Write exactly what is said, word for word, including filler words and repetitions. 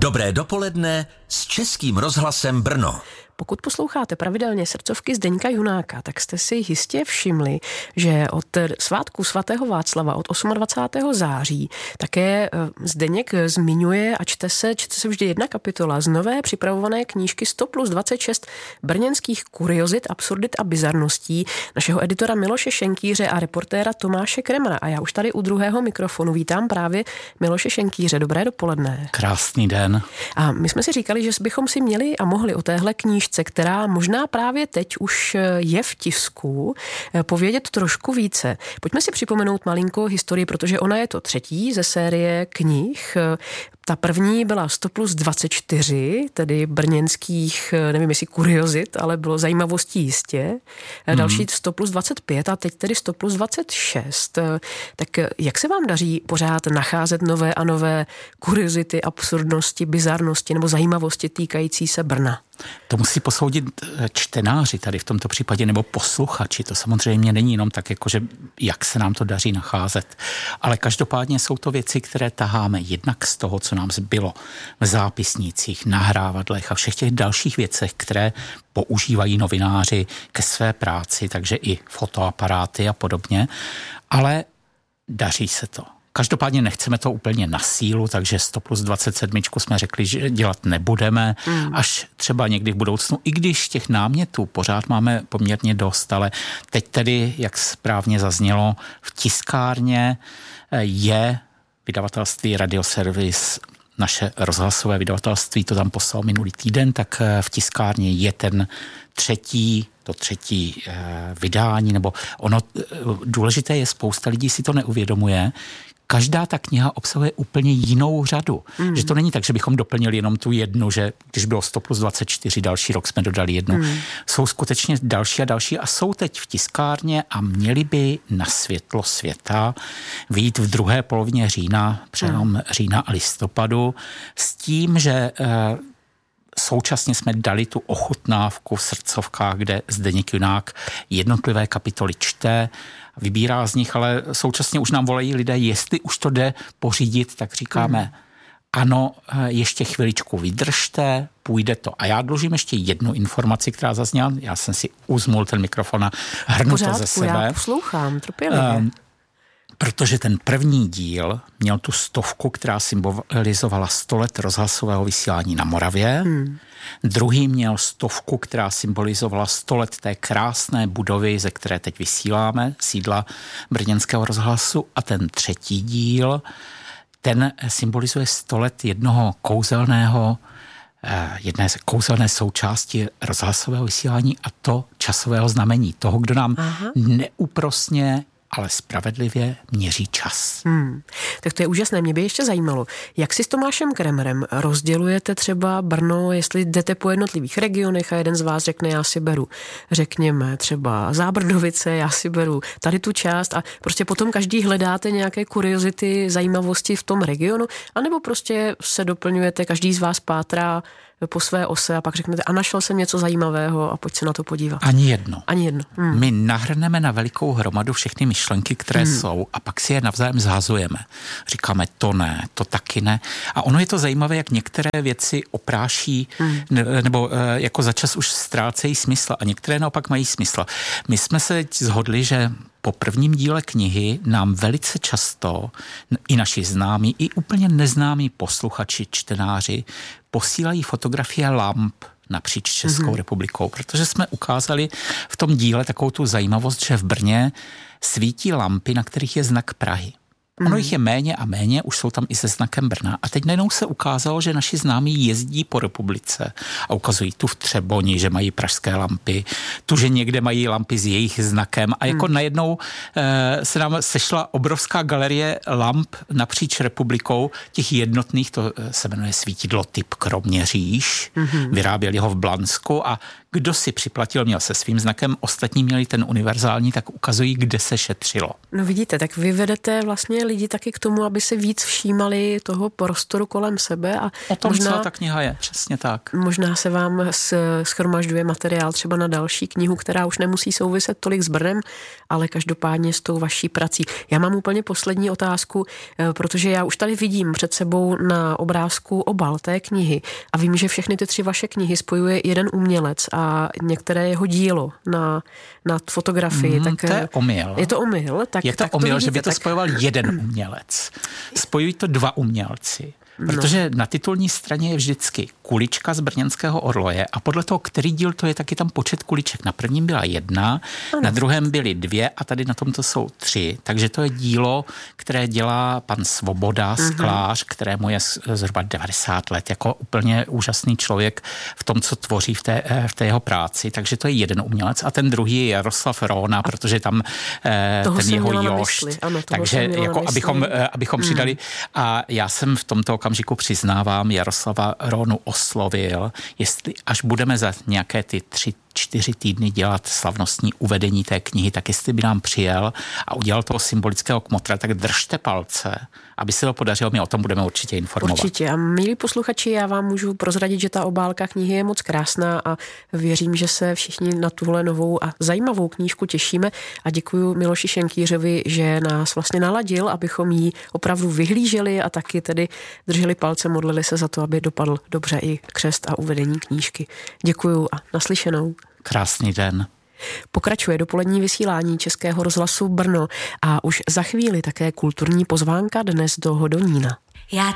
Dobré dopoledne s Českým rozhlasem Brno. Pokud posloucháte pravidelně srdcovky Zdeňka Junáka, tak jste si jistě všimli, že od svátku svatého Václava od dvacátého osmého září také Zdeněk zmiňuje a čte se, čte se vždy jedna kapitola z nové připravované knížky sto plus dvacet šest brněnských kuriozit, absurdit a bizarností našeho editora Miloše Šenkýře a reportéra Tomáše Kremra. A já už tady u druhého mikrofonu vítám právě Miloše Šenkýře. Dobré dopoledne. Krásný den. A my jsme si říkali, že bychom si měli a mohli o téhle knížce, která možná právě teď už je v tisku, povědět trošku více. Pojďme si připomenout malinko historii, protože ona je to třetí ze série knih. Ta první byla sto plus dvacet čtyři, tedy brněnských, nevím jestli kuriozit, ale bylo zajímavostí jistě. Další sto plus dvacet pět a teď tedy sto plus dvacet šest. Tak jak se vám daří pořád nacházet nové a nové kuriozity, absurdnosti, bizarnosti nebo zajímavosti týkající se Brna? To musí posoudit čtenáři tady v tomto případě, nebo posluchači. To samozřejmě není jenom tak, jakože jak se nám to daří nacházet. Ale každopádně jsou to věci, které taháme jednak z toho, co nám zbylo v zápisnících, nahrávadlech a všech těch dalších věcech, které používají novináři ke své práci, takže i fotoaparáty a podobně. Ale daří se to. Každopádně nechceme to úplně na sílu, takže sto plus dvacet sedm jsme řekli, že dělat nebudeme, mm. až třeba někdy v budoucnu, i když těch námětů pořád máme poměrně dost, ale teď tedy, jak správně zaznělo, v tiskárně je vydavatelství Radioservis, naše rozhlasové vydavatelství, to tam poslal minulý týden, tak v tiskárně je ten třetí to třetí eh, vydání, nebo ono důležité je, spousta lidí si to neuvědomuje, každá ta kniha obsahuje úplně jinou řadu. Mm. Že to není tak, že bychom doplnili jenom tu jednu, že když bylo sto plus dvacet čtyři, další rok jsme dodali jednu. Mm. Jsou skutečně další a další a jsou teď v tiskárně a měli by na světlo světa vyjít v druhé polovině října, přelom mm. října a listopadu, s tím, že eh, současně jsme dali tu ochutnávku v srdcovkách, kde Zdeněk Junák jednotlivé kapitoly čte, vybírá z nich, ale současně už nám volají lidé, jestli už to jde pořídit, tak říkáme, mm. ano, ještě chviličku vydržte, půjde to. A já dlužím ještě jednu informaci, která zazněla. Já jsem si uzmul ten mikrofon a hrnu Pořádku, to ze sebe. Já poslouchám, trpělivě. Um, Protože ten první díl měl tu stovku, která symbolizovala sto let rozhlasového vysílání na Moravě. Hmm. Druhý měl stovku, která symbolizovala sto let té krásné budovy, ze které teď vysíláme, sídla brněnského rozhlasu. A ten třetí díl, ten symbolizuje sto let jednoho kouzelného, jedné kouzelné součásti rozhlasového vysílání a to časového znamení. Toho, kdo nám Aha. neúprosně ale spravedlivě měří čas. Hmm. Tak to je úžasné. Mě by ještě zajímalo, jak si s Tomášem Kremrem rozdělujete třeba Brno, jestli jdete po jednotlivých regionech a jeden z vás řekne, já si beru, řekněme třeba Zábrdovice, já si beru tady tu část a prostě potom každý hledáte nějaké kuriozity, zajímavosti v tom regionu, anebo prostě se doplňujete, každý z vás pátrá po své ose a pak řeknete, a našel jsem něco zajímavého a pojď se na to podívat. Ani jedno. Ani jedno. Hmm. My nahrneme na velikou hromadu všechny myšlenky, které hmm. jsou a pak si je navzájem zhazujeme. Říkáme, to ne, to taky ne. A ono je to zajímavé, jak některé věci opráší hmm. ne, nebo e, jako za čas už ztrácejí smysl a některé naopak mají smysl. My jsme se shodli, že po prvním díle knihy nám velice často i naši známí, i úplně neznámí posluchači, čtenáři posílají fotografie lamp napříč Českou mm-hmm. republikou, protože jsme ukázali v tom díle takovou tu zajímavost, že v Brně svítí lampy, na kterých je znak Prahy. Ono mm. jich je méně a méně, už jsou tam i se znakem Brna. A teď najednou se ukázalo, že naši známí jezdí po republice a ukazují tu v Třeboni, že mají pražské lampy, tu, že někde mají lampy s jejich znakem a jako mm. najednou e, se nám sešla obrovská galerie lamp napříč republikou, těch jednotných, to se jmenuje svítidlo typ Kroměříž, mm-hmm. vyráběli ho v Blansku a kdo si připlatil, měl se svým znakem, ostatní měli ten univerzální, tak ukazují, kde se šetřilo. No vidíte, tak vy vedete vlastně lidi taky k tomu, aby si víc všímali toho prostoru kolem sebe. A o tom možná, celá ta kniha je, přesně tak. Možná se vám shromažďuje materiál třeba na další knihu, která už nemusí souviset tolik s Brnem, ale každopádně s tou vaší prací. Já mám úplně poslední otázku, protože já už tady vidím před sebou na obrázku obal té knihy a vím, že všechny ty tři vaše knihy spojuje jeden umělec a některé jeho dílo na, na fotografii. Mm, tak to je omyl. Je to omyl? Tak, je to tak omyl, to vidíte, že by to tak... spojoval jeden umělec. Spojují to dva umělci. Protože no. na titulní straně je vždycky kulička z brněnského orloje a podle toho, který díl to je, taky tam počet kuliček. Na prvním byla jedna, ano. na druhém byly dvě a tady na tomto jsou tři. Takže to je dílo, které dělá pan Svoboda, mm-hmm. sklář, kterému je zhruba devadesát let, jako úplně úžasný člověk v tom, co tvoří v té, v té jeho práci. Takže to je jeden umělec a ten druhý je Jaroslav Róna, protože tam toho ten jeho Jošt. Ano, takže jako abychom, abychom hmm. přidali. A já jsem v tomto okamžiku přiznávám, Jaroslava Rónu oslovil, jestli až budeme za nějaké ty tři, čtyři týdny dělat slavnostní uvedení té knihy, tak jestli by nám přijel a udělal toho symbolického kmotra, tak držte palce, aby se to podařilo, my o tom budeme určitě informovat. Určitě. A milí posluchači, já vám můžu prozradit, že ta obálka knihy je moc krásná a věřím, že se všichni na tuhle novou a zajímavou knížku těšíme a děkuji Miloši Šenkýřovi, že nás vlastně naladil, abychom ji opravdu vyhlíželi a taky tedy drželi palce, modlili se za to, aby dopadl dobře i křest a uvedení knížky. Děkuji a naslyšenou. Krásný den. Pokračuje dopolední vysílání Českého rozhlasu Brno a už za chvíli také kulturní pozvánka dnes do Hodonína. Já